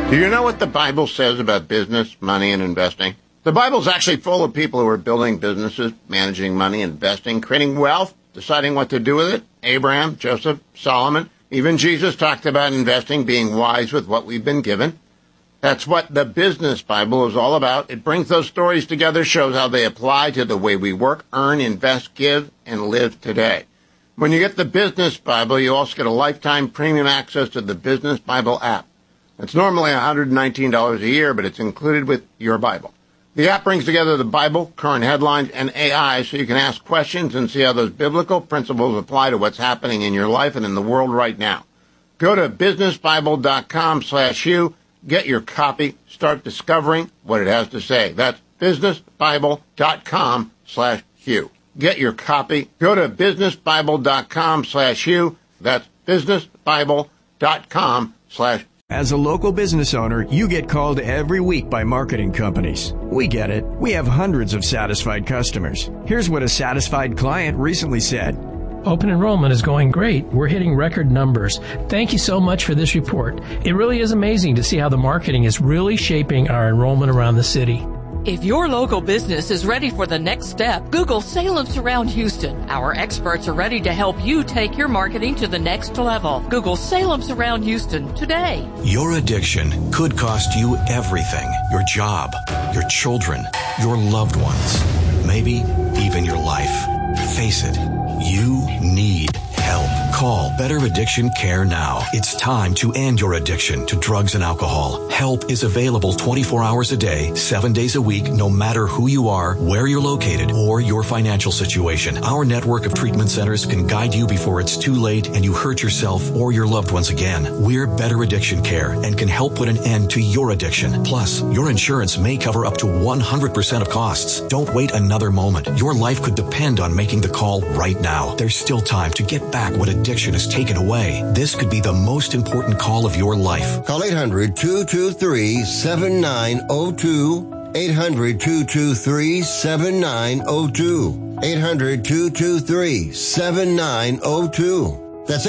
Do you know what the Bible says about business, money, and investing? The Bible's actually full of people who are building businesses, managing money, investing, creating wealth, deciding what to do with it. Abraham, Joseph, Solomon, even Jesus talked about investing, being wise with what we've been given. That's what the Business Bible is all about. It brings those stories together, shows how they apply to the way we work, earn, invest, give, and live today. When you get the Business Bible, you also get a lifetime premium access to the Business Bible app. It's normally $119 a year, but it's included with your Bible. The app brings together the Bible, current headlines, and AI so you can ask questions and see how those biblical principles apply to what's happening in your life and in the world right now. Go to businessbible.com/you, get your copy, start discovering what it has to say. That's businessbible.com/you. Get your copy. Go to businessbible.com/you. That's businessbible.com/you. As a local business owner, you get called every week by marketing companies. We get it. We have hundreds of satisfied customers. Here's what a satisfied client recently said. Open enrollment is going great. We're hitting record numbers. Thank you so much for this report. It really is amazing to see how the marketing is really shaping our enrollment around the city. If your local business is ready for the next step, Google Salem Surround Houston. Our experts are ready to help you take your marketing to the next level. Google Salem Surround Houston today. Your addiction could cost you everything. Your job, your children, your loved ones, maybe even your life. Face it, you need help. Call Better Addiction Care now. It's time to end your addiction to drugs and alcohol. Help is available 24 hours a day, 7 days a week, no matter who you are, where you're located, or your financial situation. Our network of treatment centers can guide you before it's too late and you hurt yourself or your loved ones again. We're Better Addiction Care and can help put an end to your addiction. Plus, your insurance may cover up to 100% of costs. Don't wait another moment. Your life could depend on making the call right now. There's still time to get back what addiction has taken away. This could be the most important call of your life. Call 800-223-7902. 800-223-7902. 800-223-7902. That's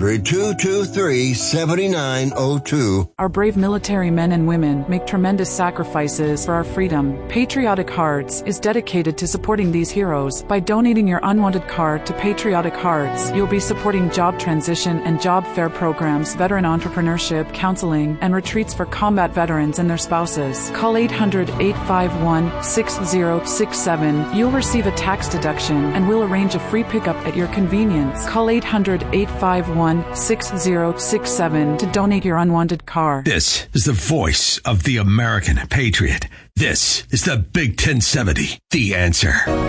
800-223-7902. Our brave military men and women make tremendous sacrifices for our freedom. Patriotic Hearts is dedicated to supporting these heroes. By donating your unwanted card to Patriotic Hearts, you'll be supporting job transition and job fair programs, veteran entrepreneurship, counseling, and retreats for combat veterans and their spouses. Call 800-851-6067. You'll receive a tax deduction and we'll arrange a free pickup at your convenience. Call 800-851-6067 to donate your unwanted car. This is the voice of the American patriot. This is the Big 1070, The Answer.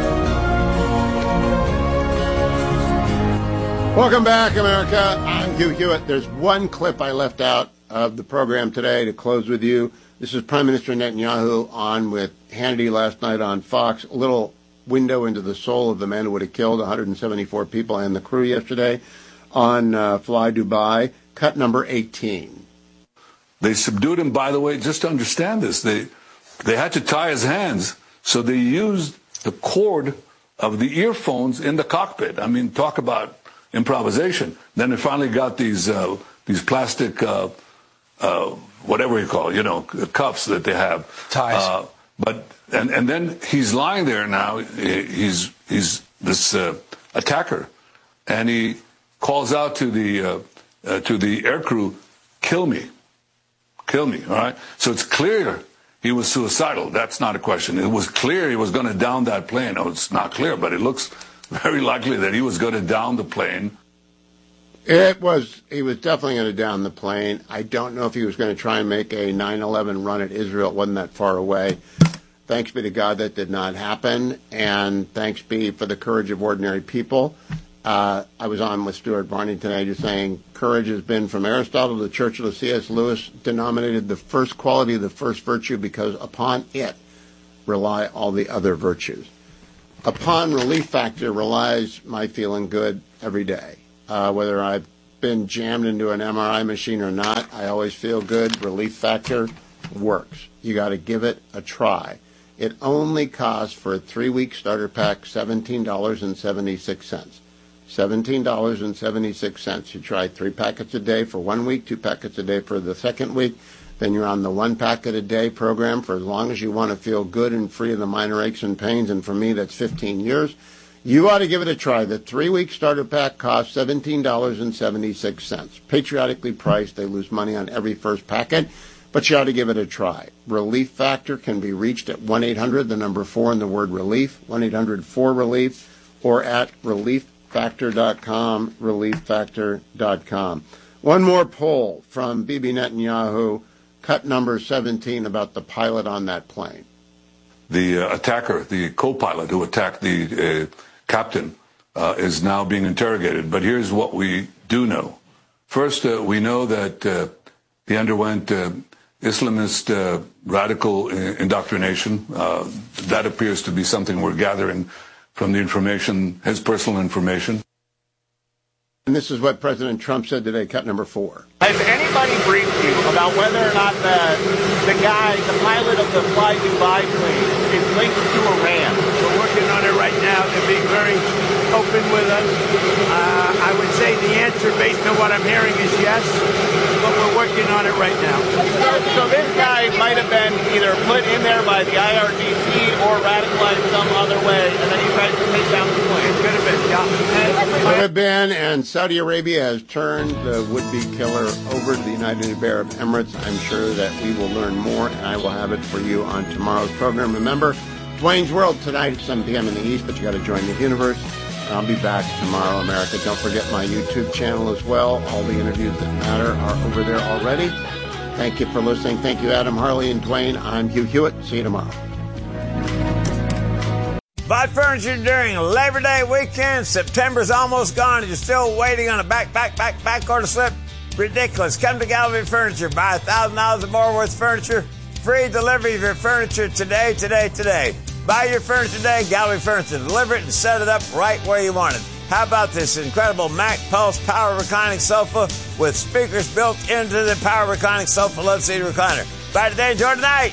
Welcome back, America. I'm Hugh Hewitt. There's one clip I left out of the program today to close with you. This is Prime Minister Netanyahu on with Hannity last night on Fox. A little window into the soul of the man who would have killed 174 people and the crew yesterday on Fly Dubai, cut number 18. They subdued him, by the way, just to understand this. They had to tie his hands, so they used the cord of the earphones in the cockpit. I mean, talk about improvisation. Then they finally got these plastic, whatever you call it, cuffs that they have. Ties. And then he's lying there now. He's this attacker, and he calls out to the aircrew, "Kill me, kill me." All right. So it's clear he was suicidal. That's not a question. It was clear he was going to down that plane. Oh, it's not clear, but it looks very likely that he was going to down the plane. He was definitely going to down the plane. I don't know if he was going to try and make a 9/11 run at Israel. It wasn't that far away. Thanks be to God that did not happen, and thanks be for the courage of ordinary people. I was on with Stuart Varney today just saying courage has been, from Aristotle to Churchill to C.S. Lewis, denominated the first quality, the first virtue, because upon it rely all the other virtues. Upon relief factor relies my feeling good every day. Whether I've been jammed into an MRI machine or not, I always feel good. Relief factor works. You got to give it a try. It only costs, for a 3-week starter pack, $17.76. $17.76. You try 3 packets a day for 1 week, 2 packets a day for the second week. then you're on the 1 packet a day program for as long as you want to feel good and free of the minor aches and pains. And for me, that's 15 years. You ought to give it a try. The 3-week starter pack costs $17.76. Patriotically priced. They lose money on every first packet, but you ought to give it a try. Relief Factor can be reached at 1-800, the number 4 and the word relief, 1-800-4RELIEF, or at relieffactor.com, relieffactor.com. One more poll from Bibi Netanyahu, cut number 17, about the pilot on that plane. The attacker, the co-pilot who attacked the captain, is now being interrogated. But here's what we do know. First, we know that he underwent Islamist radical indoctrination. That appears to be something we're gathering from the information, his personal information. And this is what President Trump said today, cut number 4. Has anybody briefed you about whether or not the pilot of the Fly Dubai plane is linked to Iran? We're working on it right now. They're being very open with us. I would say the answer, based on what I'm hearing, is yes, but we're working on it right now. So this guy might have been either put in there by the IRGC or radicalized some other way, and then he tried to take down the plane. It could have been, yeah. Could have been, and Saudi Arabia has turned the would-be killer over to the United Arab Emirates. I'm sure that we will learn more, and I will have it for you on tomorrow's program. Remember, Dwayne's World tonight at 7 p.m. in the East, but you got to join the universe. I'll be back tomorrow, America. Don't forget my YouTube channel as well. All the interviews that matter are over there already. Thank you for listening. Thank you, Adam, Harley, and Dwayne. I'm Hugh Hewitt. See you tomorrow. Buy furniture during Labor Day weekend. September's almost gone and you're still waiting on a back order slip? Ridiculous. Come to Gallery Furniture. Buy $1,000 or more worth of furniture. Free delivery of your furniture today. Buy your furniture today, Gallery Furniture. Deliver it and set it up right where you want it. How about this incredible Mac Pulse Power Reclining Sofa with speakers built into the Power Reclining Sofa Love Seat Recliner. Buy today, enjoy tonight.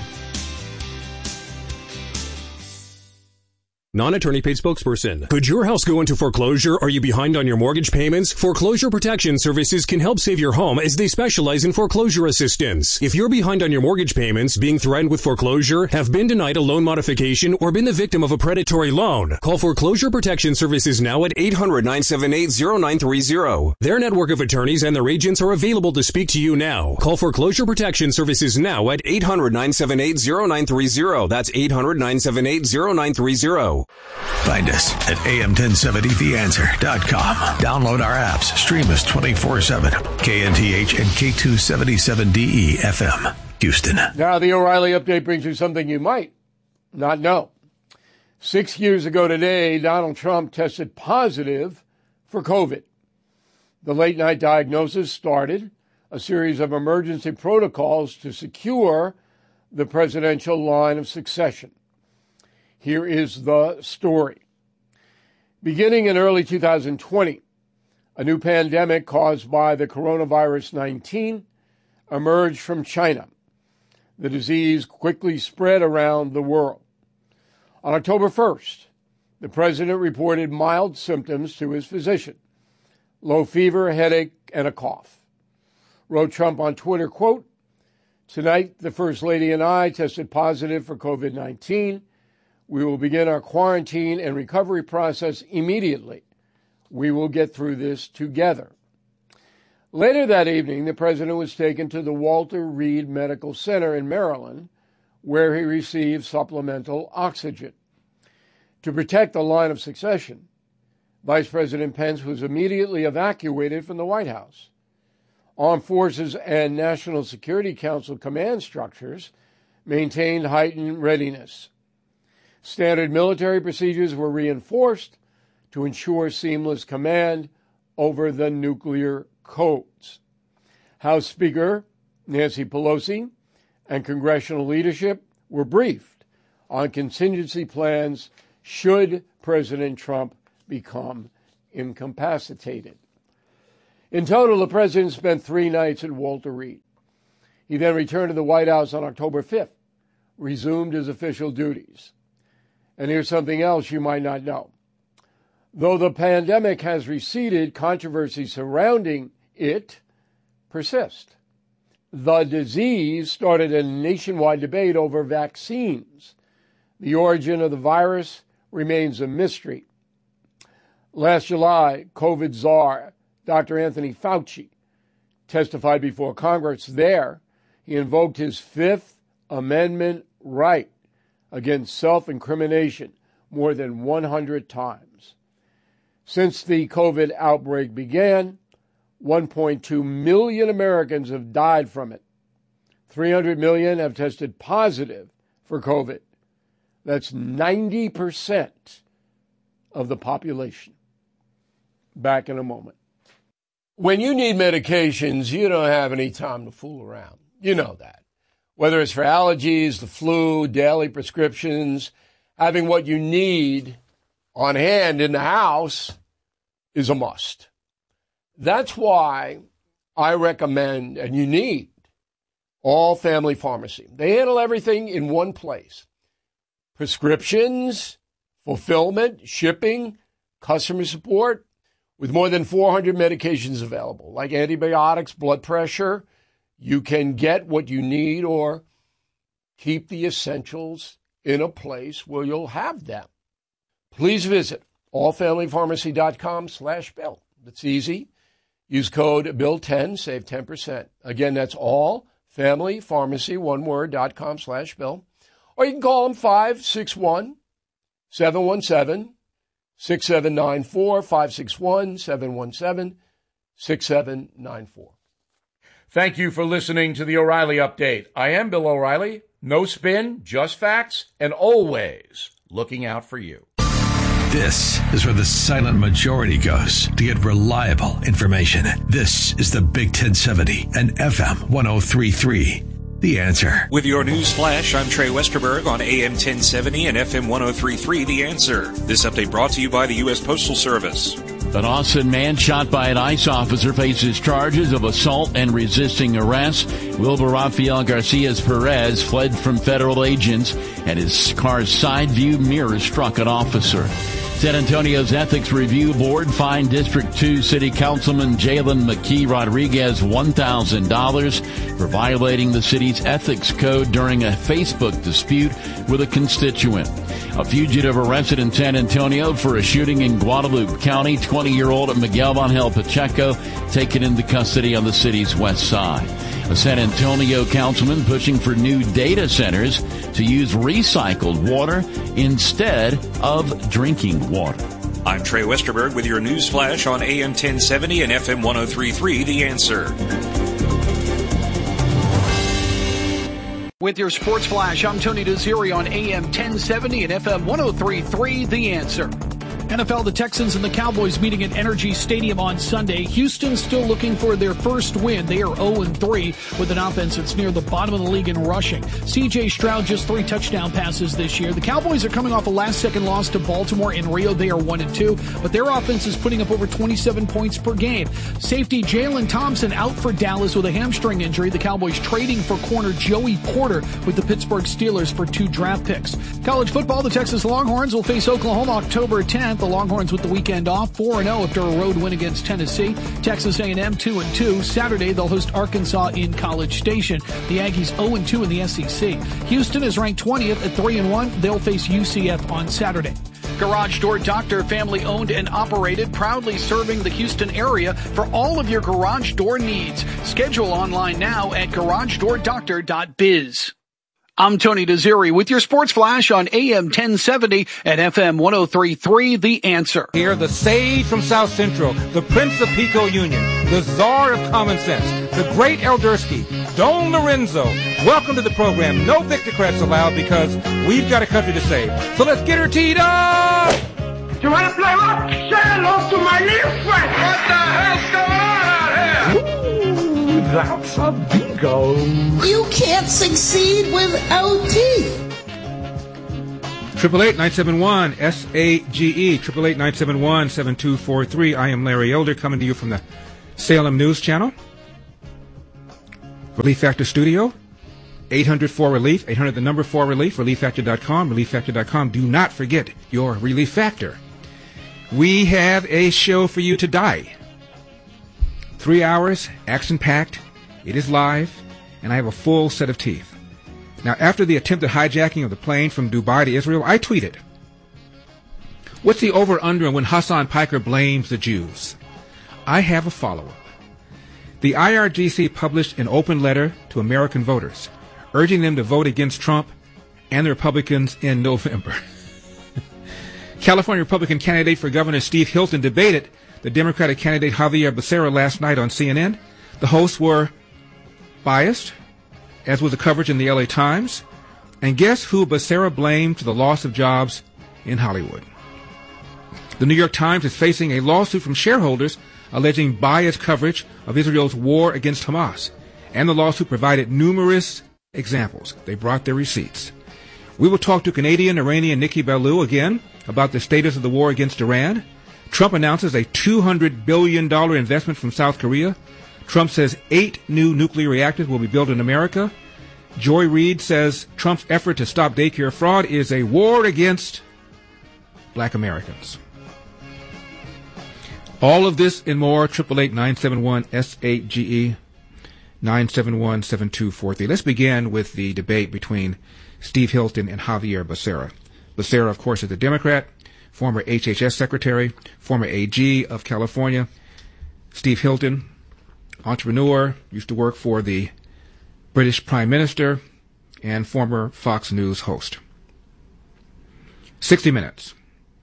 Non-attorney paid spokesperson. Could your house go into foreclosure? Are you behind on your mortgage payments? Foreclosure Protection Services can help save your home as they specialize in foreclosure assistance. If you're behind on your mortgage payments, being threatened with foreclosure, have been denied a loan modification, or been the victim of a predatory loan, call Foreclosure Protection Services now at 800-978-0930. Their network of attorneys and their agents are available to speak to you now. Call Foreclosure Protection Services now at 800-978-0930. That's 800-978-0930. Find us at am1070theanswer.com. Download our apps. Stream us 24/7. KNTH and K277DE FM, Houston. Now the O'Reilly Update brings you something you might not know. 6 years ago today, Donald Trump tested positive for COVID. The late-night diagnosis started a series of emergency protocols to secure the presidential line of succession. Here is the story. Beginning in early 2020, a new pandemic caused by the coronavirus 19 emerged from China. The disease quickly spread around the world. On October 1st, the president reported mild symptoms to his physician: low fever, headache, and a cough. Wrote Trump on Twitter, quote, "Tonight, the First Lady and I tested positive for COVID-19. We will begin our quarantine and recovery process immediately. We will get through this together." Later that evening, the president was taken to the Walter Reed Medical Center in Maryland, where he received supplemental oxygen. To protect the line of succession, Vice President Pence was immediately evacuated from the White House. Armed Forces and National Security Council command structures maintained heightened readiness. Standard military procedures were reinforced to ensure seamless command over the nuclear codes. House Speaker Nancy Pelosi and congressional leadership were briefed on contingency plans should President Trump become incapacitated. In total, the president spent 3 nights at Walter Reed. He then returned to the White House on October 5th, resumed his official duties. And here's something else you might not know. Though the pandemic has receded, controversy surrounding it persists. the disease started a nationwide debate over vaccines. The origin of the virus remains a mystery. Last July, COVID czar Dr. Anthony Fauci testified before Congress. There, he invoked his Fifth Amendment right against self-incrimination more than 100 times. Since the COVID outbreak began, 1.2 million Americans have died from it. 300 million have tested positive for COVID. That's 90% of the population. Back in a moment. When you need medications, you don't have any time to fool around. You know that. Whether it's for allergies, the flu, daily prescriptions, having what you need on hand in the house is a must. That's why I recommend, and you need, All Family Pharmacy. They handle everything in one place. Prescriptions, fulfillment, shipping, customer support, with more than 400 medications available, like antibiotics, blood pressure. You can get what you need or keep the essentials in a place where you'll have them. Please visit allfamilypharmacy.com/bill. It's easy. Use code BILL10, save 10%. Again, that's allfamilypharmacy, one word, .com/bill. Or you can call them 561-717-6794, 561-717-6794. Thank you for listening to the O'Reilly Update. I am Bill O'Reilly. No spin, just facts, and always looking out for you. This is where the silent majority goes to get reliable information. This is the Big 1070 and FM 1033. The Answer. With your news flash, I'm Trey Westerberg on AM 1070 and FM 1033. The Answer. This update brought to you by the U.S. Postal Service. An Austin man shot by an ICE officer faces charges of assault and resisting arrest. Wilbur Rafael Garcias Perez fled from federal agents, and his car's side view mirror struck an officer. San Antonio's Ethics Review Board fined District 2 City Councilman Jalen McKee Rodriguez $1,000 for violating the city's ethics code during a Facebook dispute with a constituent. A fugitive arrested in San Antonio for a shooting in Guadalupe County. 20-year-old Miguel Angel Pacheco taken into custody on the city's west side. A San Antonio councilman pushing for new data centers to use recycled water instead of drinking water. I'm Trey Westerberg with your news flash on AM 1070 and FM 1033. The Answer. With your sports flash, I'm Tony Desiri on AM 1070 and FM 1033. The Answer. NFL, the Texans and the Cowboys meeting at Energy Stadium on Sunday. Houston still looking for their first win. They are 0-3 with an offense that's near the bottom of the league in rushing. C.J. Stroud just 3 touchdown passes this year. The Cowboys are coming off a last-second loss to Baltimore in Rio. They are 1-2, but their offense is putting up over 27 points per game. Safety Jalen Thompson out for Dallas with a hamstring injury. The Cowboys trading for corner Joey Porter with the Pittsburgh Steelers for 2 draft picks. College football, the Texas Longhorns will face Oklahoma October 10th. The Longhorns with the weekend off, 4-0 after a road win against Tennessee. Texas A&M 2-2. Saturday, they'll host Arkansas in College Station. The Aggies 0-2 in the SEC. Houston is ranked 20th at 3-1. They'll face UCF on Saturday. Garage Door Doctor, family owned and operated, proudly serving the Houston area for all of your garage door needs. Schedule online now at garagedoordoctor.biz. I'm Tony Desiri with your sports flash on AM 1070 and FM 1033, The Answer. Here, the sage from South Central, the Prince of Pico Union, the czar of common sense, the great Eldersky, Don Lorenzo. Welcome to the program. No Victocrats allowed because we've got a country to save. So let's get her teed up! You want to play rock? Say hello to my little friend. What the hell's going on out here? Ooh, that's a bingo. You can't succeed without teeth. 888-971-SAGE, 888-971-7243. I am Larry Elder, coming to you from the Salem News Channel. Relief Factor Studio, 800-4-RELIEF, 800 the number 4-RELIEF, ReliefFactor.com, ReliefFactor.com. Do not forget your Relief Factor. We have a show for you today. 3 hours, action-packed. It is live. and I have a full set of teeth. Now, after the attempted hijacking of the plane from Dubai to Israel, I tweeted, what's the over-under when Hassan Piker blames the Jews? I have a follow-up. The IRGC published an open letter to American voters, urging them to vote against Trump and the Republicans in November. California Republican candidate for governor Steve Hilton debated the Democratic candidate Javier Becerra last night on CNN. The hosts were biased, as was the coverage in the LA Times. And guess who Becerra blamed for the loss of jobs in Hollywood? The New York Times is facing a lawsuit from shareholders alleging biased coverage of Israel's war against Hamas. And the lawsuit provided numerous examples. They brought their receipts. We will talk to Canadian Iranian Nikki Ballou again about the status of the war against Iran. Trump announces a $200 billion investment from South Korea. Trump says 8 new nuclear reactors will be built in America. Joy Reid says Trump's effort to stop daycare fraud is a war against black Americans. All of this and more, 888-971-SAGE, 971-7243. Let's begin with the debate between Steve Hilton and Javier Becerra. Becerra, of course, is a Democrat, former HHS secretary, former AG of California. Steve Hilton, entrepreneur, used to work for the British Prime Minister, and former Fox News host. 60 Minutes.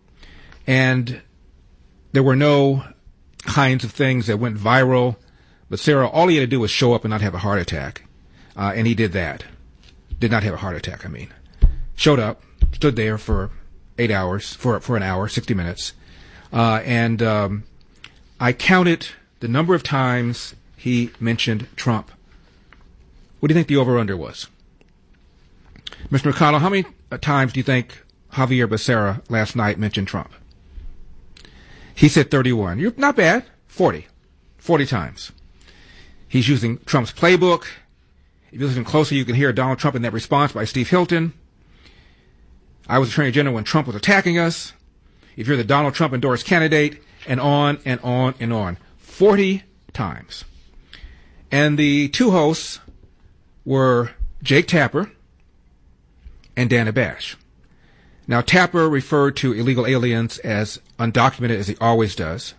And there were no kinds of things that went viral. Becerra, all he had to do was show up and not have a heart attack. And he did that. Did not have a heart attack, I mean. Showed up, stood there for 8 hours, for an hour, 60 minutes. And I counted the number of times he mentioned Trump. What do you think the over-under was? Mr. McConnell, how many times do you think Javier Becerra last night mentioned Trump? He said 31. You're not bad. 40 times. He's using Trump's playbook. If you listen closely, you can hear Donald Trump in that response by Steve Hilton. I was Attorney General when Trump was attacking us. If you're the Donald Trump endorsed candidate, and on and on and on. 40 times. And the two hosts were Jake Tapper and Dana Bash. Now, Tapper referred to illegal aliens as undocumented, as he always does.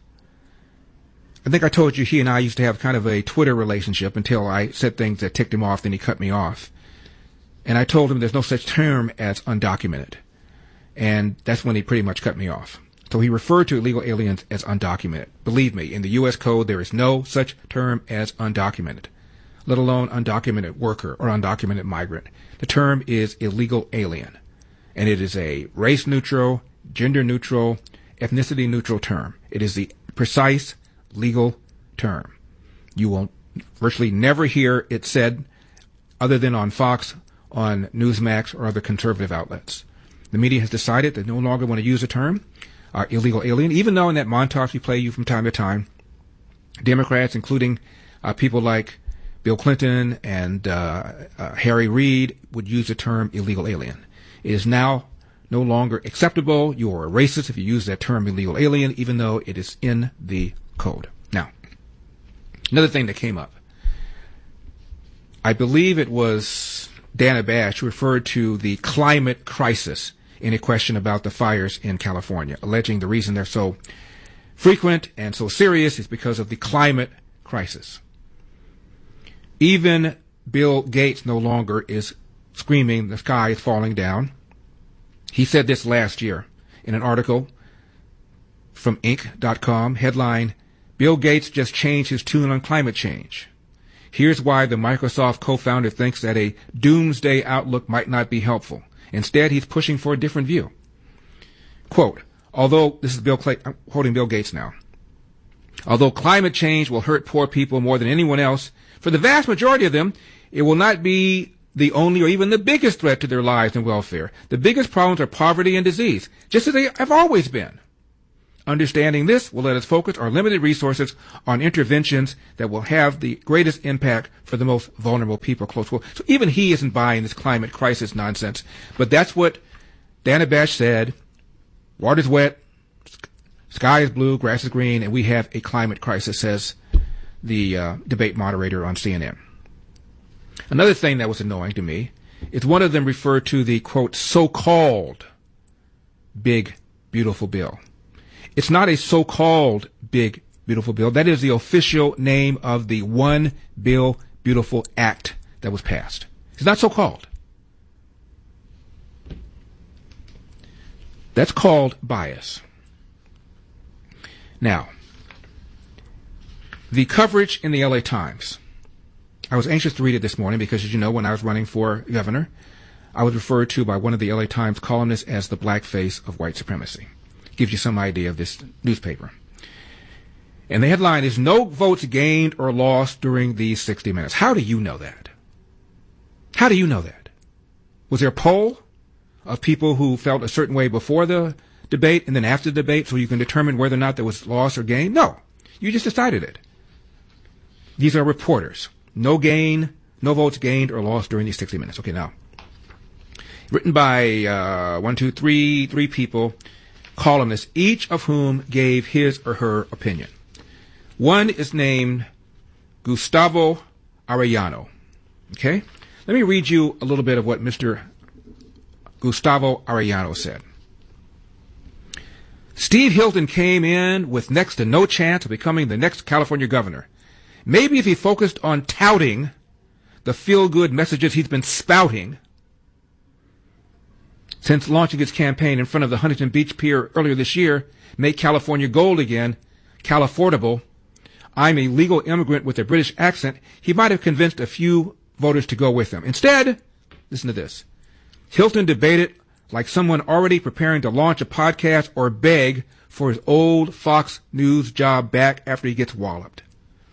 I think I told you he and I used to have kind of a Twitter relationship until I said things that ticked him off, then he cut me off. And I told him there's no such term as undocumented. And that's when he pretty much cut me off. So he referred to illegal aliens as undocumented. Believe me, in the U.S. Code, there is no such term as undocumented, let alone undocumented worker or undocumented migrant. The term is illegal alien. And it is a race-neutral, gender-neutral, ethnicity-neutral term. It is the precise legal term. You will virtually never hear it said other than on Fox, on Newsmax, or other conservative outlets. The media has decided they no longer want to use the term illegal alien, even though in that montage we play you from time to time, Democrats, including people like Bill Clinton and Harry Reid, would use the term illegal alien. It is now no longer acceptable. You are a racist if you use that term illegal alien, even though it is in the code. Now, another thing that came up. I believe it was Dana Bash who referred to the climate crisis in a question about the fires in California, alleging the reason they're so frequent and so serious is because of the climate crisis. Even Bill Gates no longer is screaming the sky is falling down. He said this last year in an article from Inc.com, headline, Bill Gates just changed his tune on climate change. Here's why the Microsoft co-founder thinks that a doomsday outlook might not be helpful. Instead, he's pushing for a different view. Quote, although, this is I'm quoting Bill Gates now, although climate change will hurt poor people more than anyone else, for the vast majority of them, it will not be the only or even the biggest threat to their lives and welfare. The biggest problems are poverty and disease, just as they have always been. Understanding this will let us focus our limited resources on interventions that will have the greatest impact for the most vulnerable people. Close quote. So even he isn't buying this climate crisis nonsense. But that's what Dana Bash said. Water's wet, sky is blue, grass is green, and we have a climate crisis, says the debate moderator on CNN. Another thing that was annoying to me is one of them referred to the, quote, so-called big, beautiful bill. It's not a so-called big, beautiful bill. That is the official name of the One Bill Beautiful Act that was passed. It's not so-called. That's called bias. Now, the coverage in the LA Times. I was anxious to read it this morning because, as you know, when I was running for governor, I was referred to by one of the LA Times columnists as the black face of white supremacy. Gives you some idea of this newspaper. And the headline is, no votes gained or lost during these 60 minutes. How do you know that? How do you know that? Was there a poll of people who felt a certain way before the debate and then after the debate so you can determine whether or not there was loss or gain? No. You just decided it. These are reporters. No gain, no votes gained or lost during these 60 minutes. Okay, now. Written by three people, columnists, each of whom gave his or her opinion. One is named Gustavo Arellano. Okay? Let me read you a little bit of what Mr. Gustavo Arellano said. Steve Hilton came in with next to no chance of becoming the next California governor. Maybe if he focused on touting the feel-good messages he's been spouting since launching his campaign in front of the Huntington Beach Pier earlier this year, make California gold again, Califordable, I'm a legal immigrant with a British accent, he might have convinced a few voters to go with him. Instead, listen to this. Hilton debated like someone already preparing to launch a podcast or beg for his old Fox News job back after he gets walloped.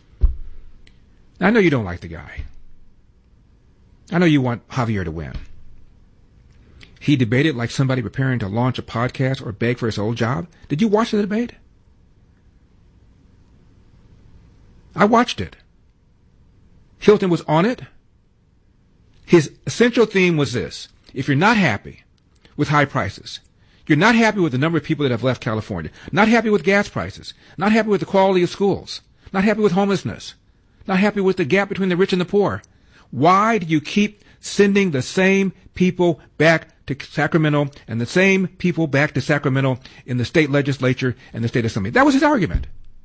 I know you don't like the guy. I know you want Javier to win. He debated like somebody preparing to launch a podcast or beg for his old job. Did you watch the debate? I watched it. Hilton was on it. His essential theme was this. If you're not happy with high prices, you're not happy with the number of people that have left California, not happy with gas prices, not happy with the quality of schools, not happy with homelessness, not happy with the gap between the rich and the poor, why do you keep sending the same people back to Sacramento and the same people back to Sacramento in the state legislature and the state assembly? That was his argument.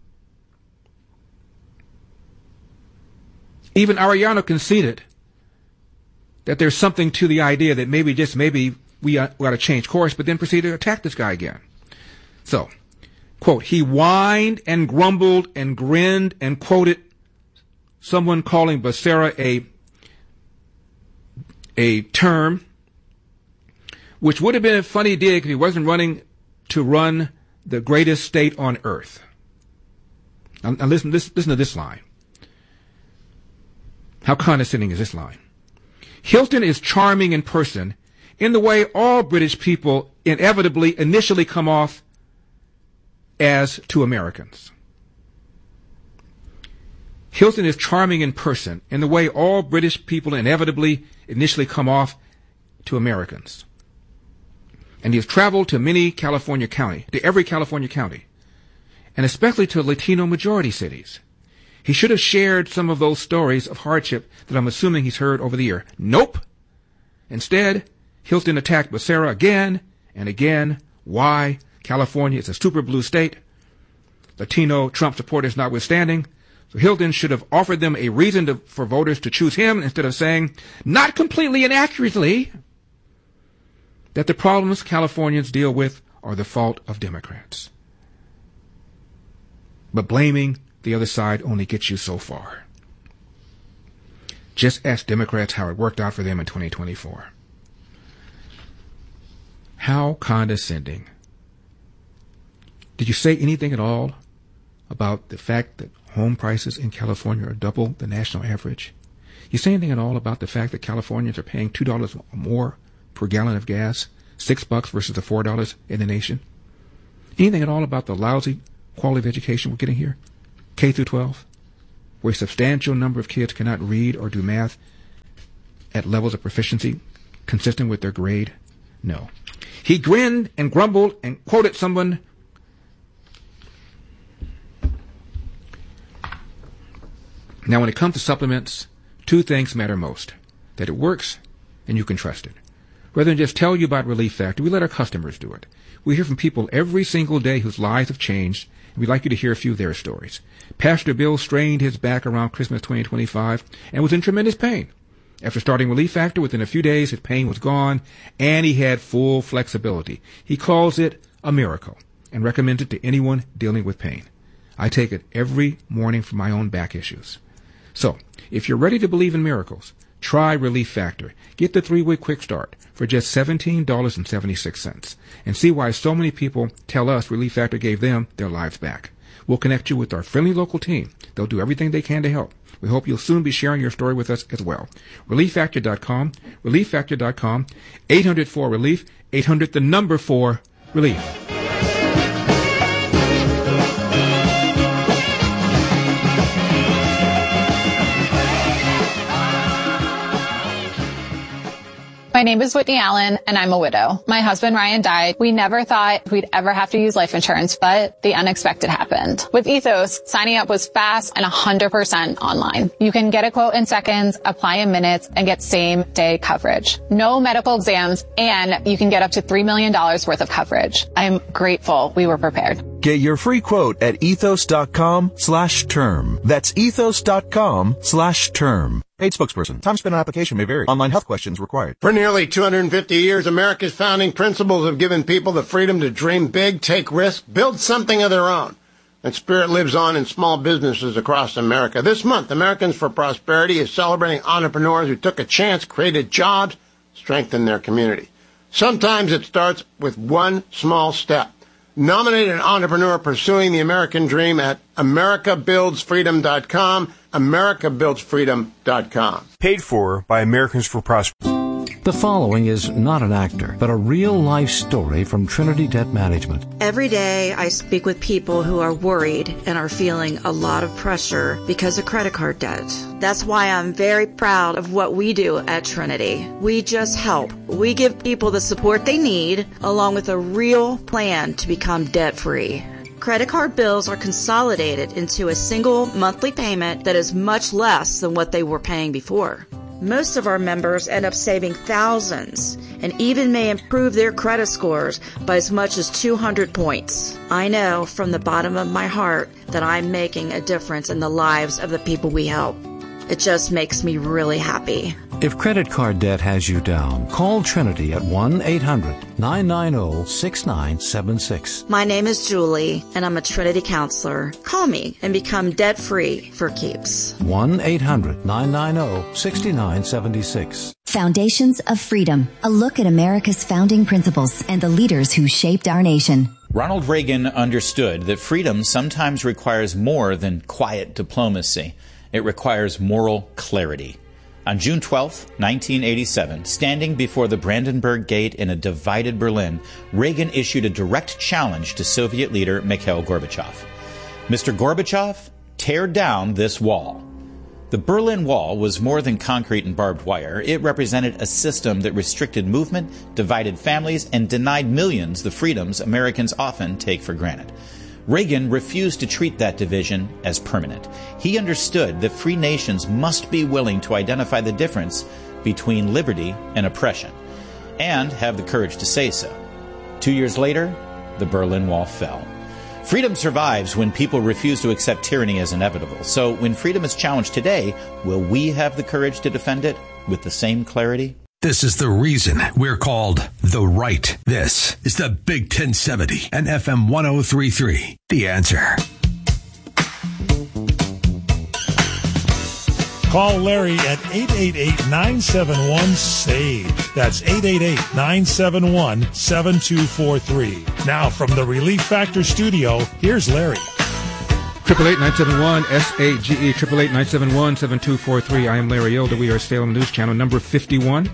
Even Arellano conceded that there's something to the idea that maybe, just maybe, we ought to change course, but then proceeded to attack this guy again. So, quote, he whined and grumbled and grinned and quoted someone calling Becerra a term, which would have been a funny dig if he wasn't running to run the greatest state on earth. Now listen to this line. How condescending is this line? Hilton is charming in person in the way all British people inevitably initially come off as to Americans. Hilton is charming in person in the way all British people inevitably initially come off to Americans. And he has traveled to every California county, and especially to Latino majority cities. He should have shared some of those stories of hardship that I'm assuming he's heard over the year. Nope. Instead, Hilton attacked Becerra again and again. Why? California is a super blue state. Latino Trump supporters notwithstanding. So Hilton should have offered them a reason for voters to choose him instead of saying, not completely inaccurately, that the problems Californians deal with are the fault of Democrats. But blaming the other side only gets you so far. Just ask Democrats how it worked out for them in 2024. How condescending. Did you say anything at all about the fact that home prices in California are double the national average? You say anything at all about the fact that Californians are paying $2 more per gallon of gas, $6 versus the $4 in the nation? Anything at all about the lousy quality of education we're getting here? K through 12, where a substantial number of kids cannot read or do math at levels of proficiency consistent with their grade? No. He grinned and grumbled and quoted someone. Now, when it comes to supplements, two things matter most: that it works and you can trust it. Rather than just tell you about Relief Factor, we let our customers do it. We hear from people every single day whose lives have changed, and we'd like you to hear a few of their stories. Pastor Bill strained his back around Christmas 2025 and was in tremendous pain. After starting Relief Factor, within a few days, his pain was gone, and he had full flexibility. He calls it a miracle and recommends it to anyone dealing with pain. I take it every morning for my own back issues. So, if you're ready to believe in miracles, try Relief Factor. Get the 3-week quick start for just $17.76 and see why so many people tell us Relief Factor gave them their lives back. We'll connect you with our friendly local team. They'll do everything they can to help. We hope you'll soon be sharing your story with us as well. ReliefFactor.com, ReliefFactor.com, 800-4-RELIEF, 800-4-RELIEF. My name is Whitney Allen, and I'm a widow. My husband, Ryan, died. We never thought we'd ever have to use life insurance, but the unexpected happened. With Ethos, signing up was fast and 100% online. You can get a quote in seconds, apply in minutes, and get same-day coverage. No medical exams, and you can get up to $3 million worth of coverage. I'm grateful we were prepared. Get your free quote at ethos.com/term. That's ethos.com/term. Paid spokesperson. Time spent on application may vary. Online health questions required. For nearly 250 years, America's founding principles have given people the freedom to dream big, take risks, build something of their own. That spirit lives on in small businesses across America. This month, Americans for Prosperity is celebrating entrepreneurs who took a chance, created jobs, strengthened their community. Sometimes it starts with one small step. Nominate an entrepreneur pursuing the American dream at americabuildsfreedom.com, americabuildsfreedom.com. Paid for by Americans for Prosperity. The following is not an actor, but a real-life story from Trinity Debt Management. Every day I speak with people who are worried and are feeling a lot of pressure because of credit card debt. That's why I'm very proud of what we do at Trinity. We just help. We give people the support they need, along with a real plan to become debt-free. Credit card bills are consolidated into a single monthly payment that is much less than what they were paying before. Most of our members end up saving thousands and even may improve their credit scores by as much as 200 points. I know from the bottom of my heart that I'm making a difference in the lives of the people we help. It just makes me really happy. If credit card debt has you down, call Trinity at 1-800-990-6976. My name is Julie, and I'm a Trinity counselor. Call me and become debt-free for keeps. 1-800-990-6976. Foundations of Freedom, a look at America's founding principles and the leaders who shaped our nation. Ronald Reagan understood that freedom sometimes requires more than quiet diplomacy. It requires moral clarity. On June 12, 1987, standing before the Brandenburg Gate in a divided Berlin, Reagan issued a direct challenge to Soviet leader Mikhail Gorbachev. Mr. Gorbachev, tear down this wall. The Berlin Wall was more than concrete and barbed wire. It represented a system that restricted movement, divided families, and denied millions the freedoms Americans often take for granted. Reagan refused to treat that division as permanent. He understood that free nations must be willing to identify the difference between liberty and oppression, and have the courage to say so. 2 years later, the Berlin Wall fell. Freedom survives when people refuse to accept tyranny as inevitable. So when freedom is challenged today, will we have the courage to defend it with the same clarity? This is the reason we're called The Right. This is the Big 1070 and FM 1033. The Answer. Call Larry at 888-971-SAVE. That's 888-971-7243. Now from the Relief Factor studio, here's Larry. 888-971-SAGE, 888-971-7243. I am Larry Elder. We are Salem News Channel number 51.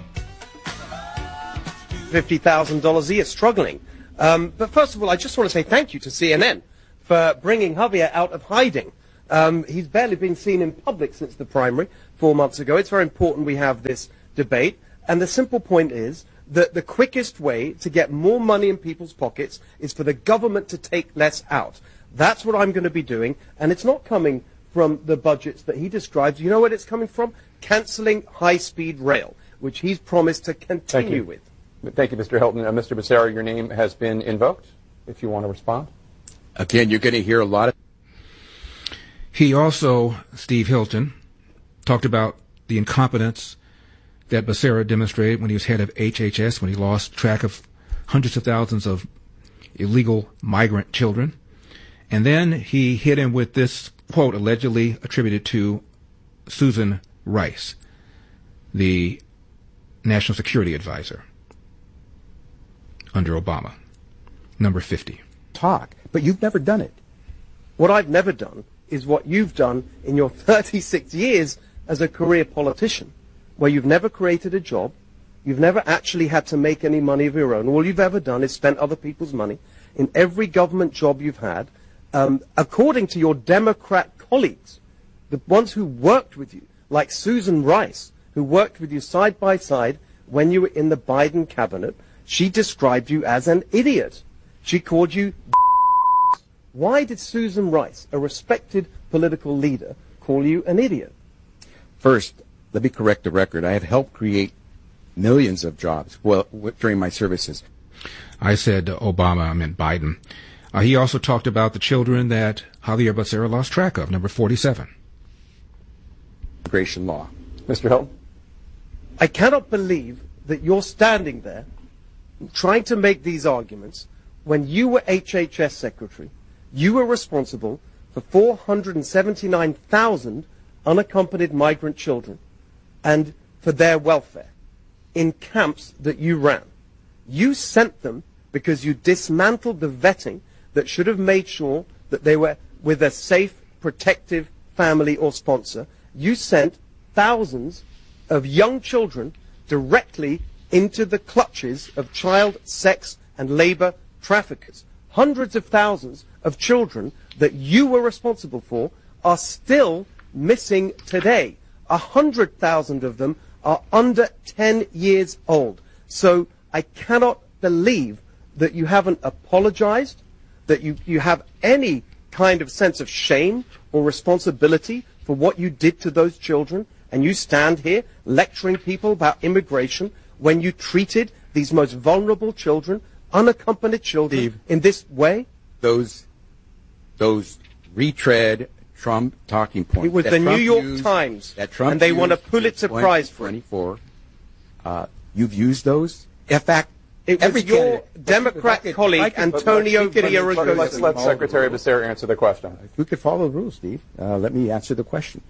$50,000 a year, struggling. But first of all, I just want to say thank you to CNN for bringing Javier out of hiding. He's barely been seen in public since the primary 4 months ago. It's very important we have this debate. And the simple point is that the quickest way to get more money in people's pockets is for the government to take less out. That's what I'm going to be doing. And it's not coming from the budgets that he describes. You know what it's coming from? cancelling high-speed rail, which he's promised to continue with. Thank you, Mr. Hilton. Mr. Becerra, your name has been invoked, if you want to respond. Again, you're going to hear a lot of... He also, Steve Hilton, talked about the incompetence that Becerra demonstrated when he was head of HHS, when he lost track of hundreds of thousands of illegal migrant children. And then he hit him with this quote allegedly attributed to Susan Rice, the National Security Advisor under Obama. Number 50. Talk, but you've never done it. What I've never done is what you've done in your 36 years as a career politician, where you've never created a job, you've never actually had to make any money of your own. All you've ever done is spent other people's money. In every government job you've had, according to your Democrat colleagues, the ones who worked with you, like Susan Rice, who worked with you side by side when you were in the Biden cabinet, she described you as an idiot. She called you Why did Susan Rice, a respected political leader, call you an idiot? First, let me correct the record. I have helped create millions of jobs during my services. I said Obama, I meant Biden. He also talked about the children that Javier Becerra lost track of, number 47. Immigration law. Mr. Hilton? I cannot believe that you're standing there trying to make these arguments when you were HHS Secretary. You were responsible for 479,000 unaccompanied migrant children and for their welfare in camps that you ran. You sent them because you dismantled the vetting that should have made sure that they were with a safe, protective family or sponsor. You sent thousands of young children directly into the clutches of child sex and labor traffickers. Hundreds of thousands of children that you were responsible for are still missing today. 100,000 of them are under 10 years old. So I cannot believe that you haven't apologized, that you have any kind of sense of shame or responsibility for what you did to those children, and you stand here lecturing people about immigration when you treated these most vulnerable children, unaccompanied children, Steve, in this way? Those retread Trump talking points. It was the New York Times, and they won a Pulitzer Prize for it. You've used those? In fact, it was your Democrat colleague, Antonio Villaraigosa. Let's let Secretary Becerra answer the question. If we could follow the rules, Steve, let me answer the question.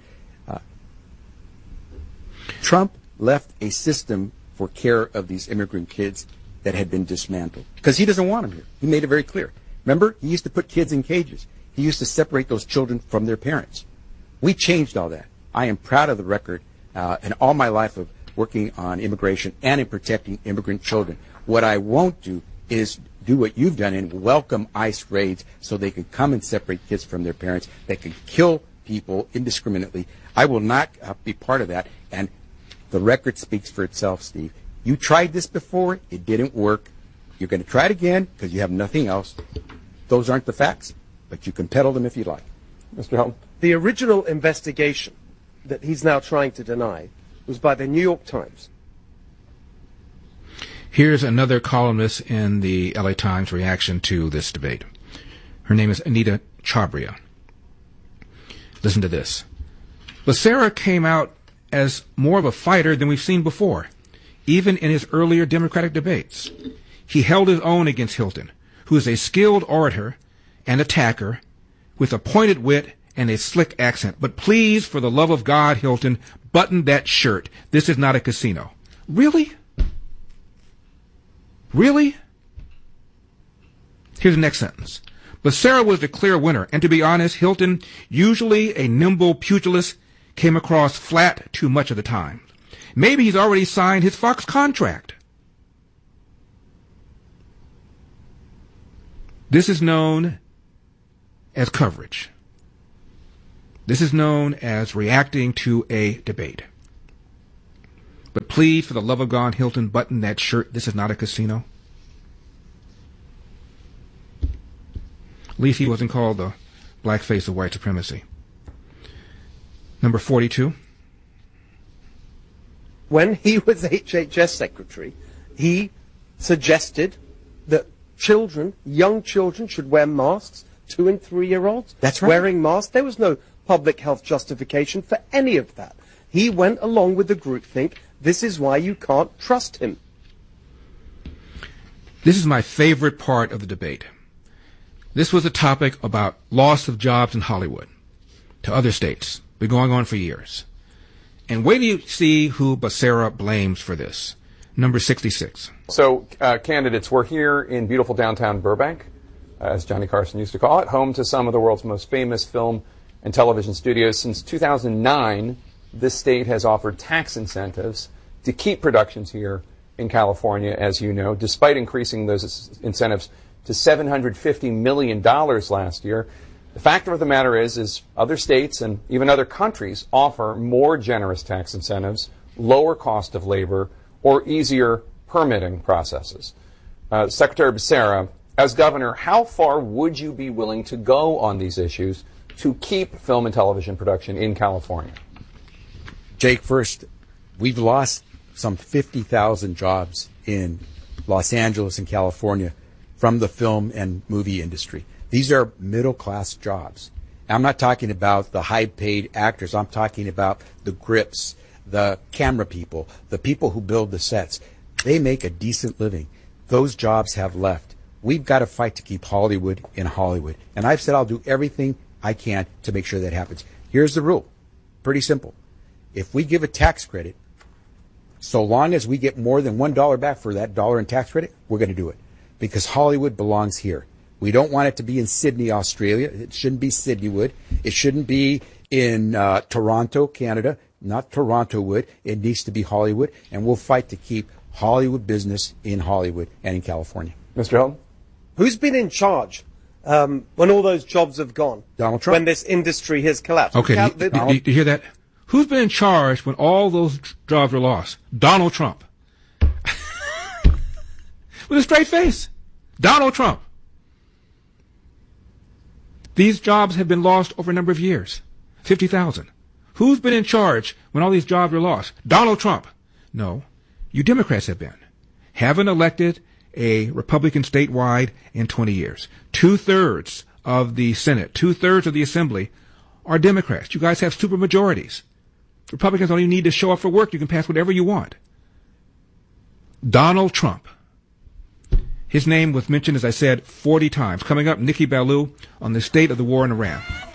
Trump left a system for care of these immigrant kids that had been dismantled because he doesn't want them here. He made it very clear. Remember, he used to put kids in cages. He used to separate those children from their parents. We changed all that. I am proud of the record and all my life of working on immigration and in protecting immigrant children. What I won't do is do what you've done and welcome ICE raids so they can come and separate kids from their parents. They can kill people indiscriminately. I will not be part of that. And the record speaks for itself, Steve. You tried this before. It didn't work. You're going to try it again because you have nothing else. Those aren't the facts, but you can peddle them if you like. Mr. Hilton? The original investigation that he's now trying to deny was by the New York Times. Here's another columnist in the LA Times reaction to this debate. Her name is Anita Chabria. Listen to this. Becerra came out as more of a fighter than we've seen before, even in his earlier Democratic debates. He held his own against Hilton, who is a skilled orator and attacker with a pointed wit and a slick accent. But please, for the love of God, Hilton, button that shirt. This is not a casino. Really? Really? Here's the next sentence. Becerra was the clear winner, and to be honest, Hilton, usually a nimble pugilist, came across flat too much of the time. Maybe he's already signed his Fox contract. This is known as coverage. This is known as reacting to a debate. But please, for the love of God, Hilton, button that shirt. This is not a casino. At least he wasn't called the blackface of white supremacy. Number 42. when he was HHS secretary, he suggested that young children should wear masks, 2 and 3-year-olds. That's right. Wearing masks. There was no public health justification for any of that. He went along with the groupthink. This is why you can't trust him. This is my favorite part of the debate. This was a topic about loss of jobs in Hollywood to other states. Been going on for years. And wait till you see who Becerra blames for this. Number 66. So, candidates, we're here in beautiful downtown Burbank, as Johnny Carson used to call it, home to some of the world's most famous film and television studios. Since 2009, this state has offered tax incentives to keep productions here in California, as you know, despite increasing those incentives to $750 million last year. The fact of the matter is other states and even other countries offer more generous tax incentives, lower cost of labor, or easier permitting processes. Secretary Becerra, as governor, how far would you be willing to go on these issues to keep film and television production in California? Jake, first, we've lost some 50,000 jobs in Los Angeles and California from the film and movie industry. These are middle-class jobs. I'm not talking about the high-paid actors. I'm talking about the grips, the camera people, the people who build the sets. They make a decent living. Those jobs have left. We've got to fight to keep Hollywood in Hollywood. And I've said I'll do everything I can to make sure that happens. Here's the rule. Pretty simple. If we give a tax credit, so long as we get more than $1 back for that dollar in tax credit, we're going to do it. Because Hollywood belongs here. We don't want it to be in Sydney, Australia. It shouldn't be Sydneywood. It shouldn't be in Toronto, Canada. Not Torontowood. It needs to be Hollywood. And we'll fight to keep Hollywood business in Hollywood and in California. Mr. Hilton? Who's been in charge when all those jobs have gone? Donald Trump. When this industry has collapsed. Okay, do you hear that? Who's been in charge when all those jobs are lost? Donald Trump. With a straight face. Donald Trump. These jobs have been lost over a number of years. 50,000. Who's been in charge when all these jobs are lost? Donald Trump. No, you Democrats have been. Haven't elected a Republican statewide in 20 years. 2/3 of the Senate, 2/3 of the Assembly are Democrats. You guys have super majorities. Republicans don't even need to show up for work. You can pass whatever you want. Donald Trump. His name was mentioned, as I said, 40 times. Coming up, Nikki Ballou on the state of the war in Iran.